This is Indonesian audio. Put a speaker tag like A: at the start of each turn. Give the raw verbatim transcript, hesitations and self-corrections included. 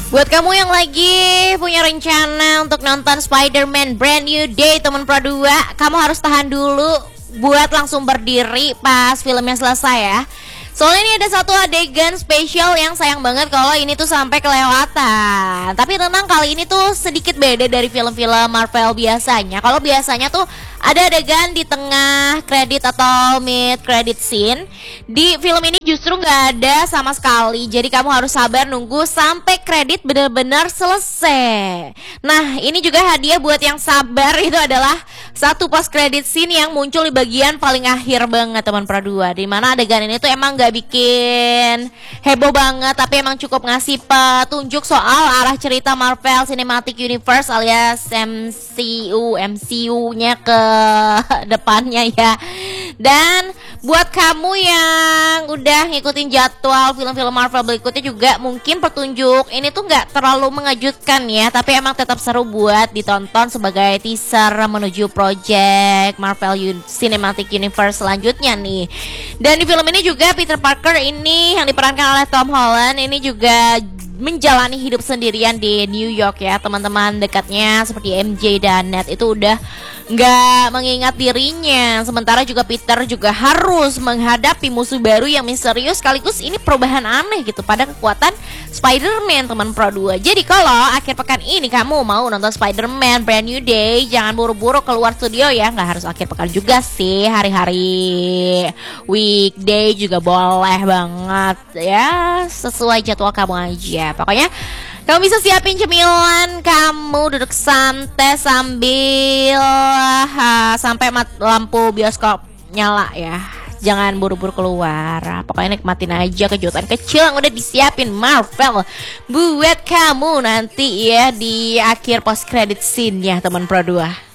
A: Buat kamu yang lagi punya rencana untuk nonton Spider-Man Brand New Day teman Pro dua, kamu harus tahan dulu buat langsung berdiri pas filmnya selesai ya. Soalnya ini ada satu adegan spesial yang sayang banget kalau ini tuh sampai kelewatan. Tapi tenang, kali ini tuh sedikit beda dari film-film Marvel biasanya. Kalau biasanya tuh ada adegan di tengah kredit atau mid credit scene. Di film ini justru nggak ada sama sekali. Jadi kamu harus sabar nunggu sampai kredit benar-benar selesai. Nah, ini juga hadiah buat yang sabar, itu adalah satu post credit scene yang muncul di bagian paling akhir banget teman Pro dua. Dimana adegan ini tuh emang nggak bikin heboh banget, tapi emang cukup ngasih petunjuk soal arah cerita Marvel Cinematic Universe alias M C U M C U-nya ke depannya ya. Dan buat kamu yang udah ngikutin jadwal film-film Marvel berikutnya juga, mungkin petunjuk ini tuh nggak terlalu mengejutkan ya, tapi emang tetap seru buat ditonton sebagai teaser menuju project Marvel Cinematic Universe selanjutnya nih. Dan di film ini juga Peter Parker ini yang diperankan oleh Tom Holland ini juga menjalani hidup sendirian di New York ya. Teman-teman dekatnya seperti M J dan Ned itu udah nggak mengingat dirinya. Sementara juga Peter juga harus menghadapi musuh baru yang misterius, sekaligus ini perubahan aneh gitu pada kekuatan Spider-Man teman Pro dua. Jadi kalau akhir pekan ini kamu mau nonton Spider-Man Brand New Day, jangan buru-buru keluar studio ya. Nggak harus akhir pekan juga sih, hari-hari weekday juga boleh banget ya, sesuai jadwal kamu aja. Pokoknya kamu bisa siapin cemilan, kamu duduk santai sambil uh, sampai mat, lampu bioskop nyala ya. Jangan buru-buru keluar. Pokoknya nikmatin aja kejutan kecil yang udah disiapin Marvel buat kamu nanti ya di akhir post credit scene ya teman Pro dua.